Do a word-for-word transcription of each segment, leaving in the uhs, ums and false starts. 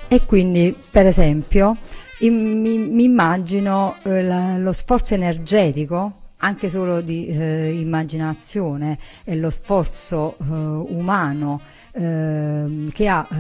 E quindi, per esempio, im- mi, mi immagino eh, la- lo sforzo energetico, anche solo di eh, immaginazione, e lo sforzo eh, umano ehm, che ha,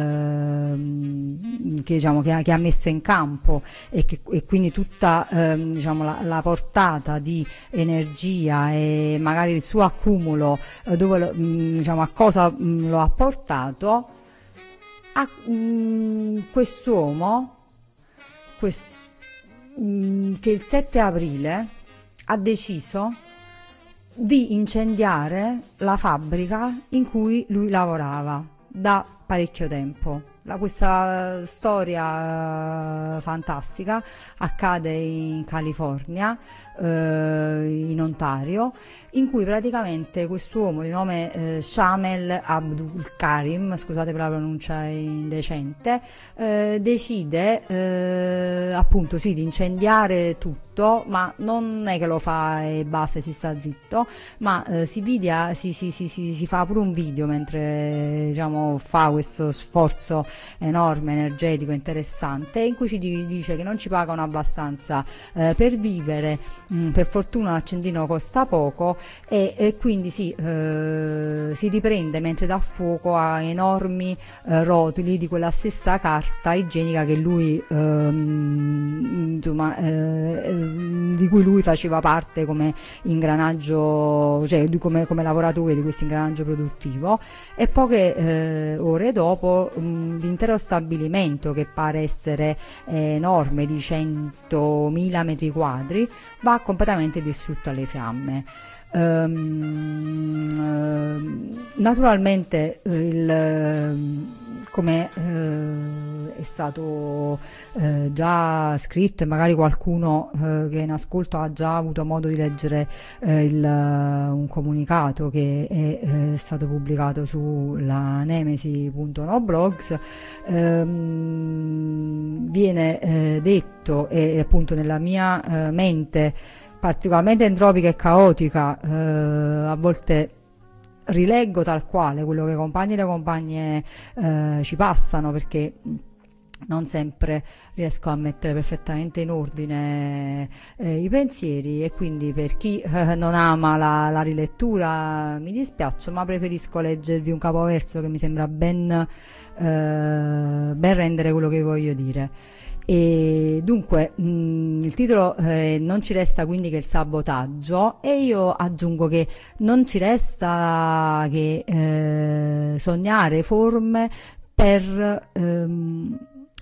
ehm, che, diciamo, che ha, che ha messo in campo, e, che, e quindi tutta ehm, diciamo, la, la portata di energia e magari il suo accumulo, eh, dove lo- mh, diciamo, a cosa mh, lo ha portato a mh, quest'uomo, quest- mh, che il sette aprile ha deciso di incendiare la fabbrica in cui lui lavorava da parecchio tempo. La- questa storia eh, fantastica accade in California, eh, in Ontario, in cui praticamente quest'uomo di nome eh, Shamel Abdul Karim, scusate per la pronuncia indecente, eh, decide eh, appunto sì di incendiare tutto, ma non è che lo fa e basta e si sta zitto, ma eh, si, vidia, si, si, si, si, si fa pure un video mentre diciamo, fa questo sforzo enorme, energetico, interessante, in cui ci di- dice che non ci pagano abbastanza eh, per vivere, mh, per fortuna l'accendino costa poco, e, e quindi si, eh, si riprende mentre dà fuoco a enormi eh, rotoli di quella stessa carta igienica che lui ehm, insomma eh, ehm, di cui lui faceva parte come ingranaggio, cioè lui come, come lavoratore di questo ingranaggio produttivo. E poche eh, ore dopo mh, l'intero stabilimento, che pare essere eh, enorme, di centomila metri quadri, va completamente distrutto alle fiamme. Ehm, ehm, naturalmente eh, il, ehm, come eh, è stato eh, già scritto, e magari qualcuno eh, che è in ascolto ha già avuto modo di leggere eh, il, un comunicato che è eh, stato pubblicato sulla nemesi punto no blogs, ehm, viene eh, detto, e appunto nella mia eh, mente particolarmente entropica e caotica, eh, a volte rileggo tal quale quello che i compagni e le compagne eh, ci passano, perché non sempre riesco a mettere perfettamente in ordine eh, i pensieri, e quindi per chi eh, non ama la, la rilettura mi dispiace, ma preferisco leggervi un capoverso che mi sembra ben, eh, ben rendere quello che voglio dire. E dunque mh, il titolo eh, non ci resta quindi che il sabotaggio, e io aggiungo che non ci resta che eh, sognare forme per ehm,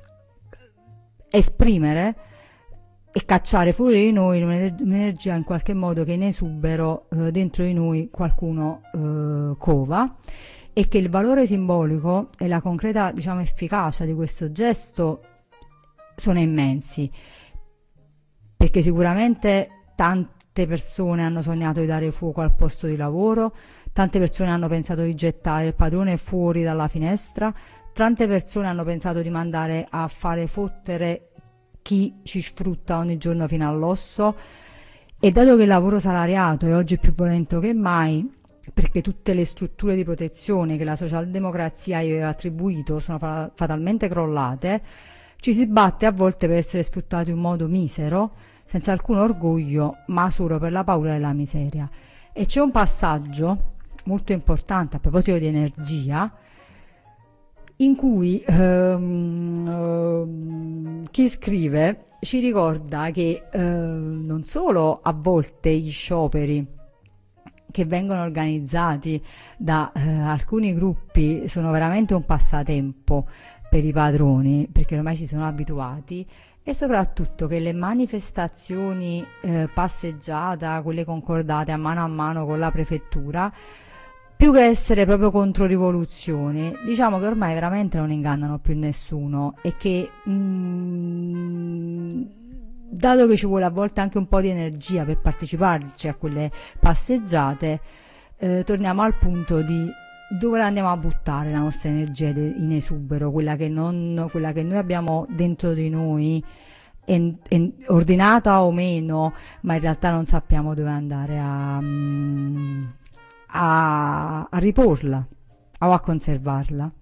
esprimere e cacciare fuori di noi un'energia in qualche modo che in esubero eh, dentro di noi qualcuno eh, cova, e che il valore simbolico e la concreta, diciamo, efficacia di questo gesto sono immensi, perché sicuramente tante persone hanno sognato di dare fuoco al posto di lavoro, tante persone hanno pensato di gettare il padrone fuori dalla finestra, tante persone hanno pensato di mandare a fare fottere chi ci sfrutta ogni giorno fino all'osso. E dato che il lavoro salariato è oggi più violento che mai, perché tutte le strutture di protezione che la socialdemocrazia gli aveva attribuito sono fa- fatalmente crollate, ci si batte a volte per essere sfruttati in un modo misero, senza alcun orgoglio, ma solo per la paura della miseria. E c'è un passaggio molto importante a proposito di energia, in cui ehm, ehm, chi scrive ci ricorda che eh, non solo a volte gli scioperi che vengono organizzati da eh, alcuni gruppi sono veramente un passatempo per i padroni, perché ormai ci sono abituati, e soprattutto che le manifestazioni eh, passeggiata, quelle concordate a mano a mano con la prefettura, più che essere proprio contro rivoluzioni, diciamo che ormai veramente non ingannano più nessuno, e che mm, dato che ci vuole a volte anche un po' di energia per parteciparci a quelle passeggiate, eh, torniamo al punto di dove la andiamo a buttare la nostra energia in esubero, quella che, non, quella che noi abbiamo dentro di noi, en, en, ordinata o meno, ma in realtà non sappiamo dove andare a, a, a riporla o a conservarla.